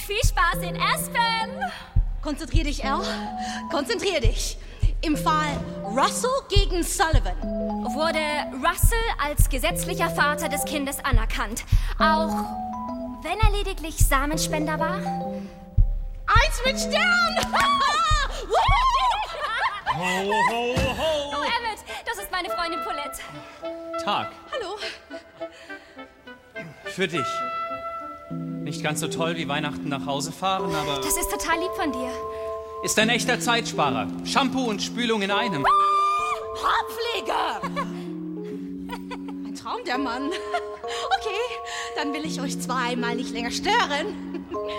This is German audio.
viel Spaß in Aspen. Konzentrier dich, Elle. Konzentrier dich. Im Fall Russell gegen Sullivan wurde Russell als gesetzlicher Vater des Kindes anerkannt. Auch wenn er lediglich Samenspender war? 1 mit Stern! Ho, ho, ho! Oh, Emmett, das ist meine Freundin Paulette. Tag. Hallo. Für dich. Nicht ganz so toll wie Weihnachten nach Hause fahren, aber Das ist total lieb von dir. ist ein echter Zeitsparer. Shampoo und Spülung in einem. Haarpflege! Ein Traum, der Mann. Okay, dann will ich euch zweimal nicht länger stören.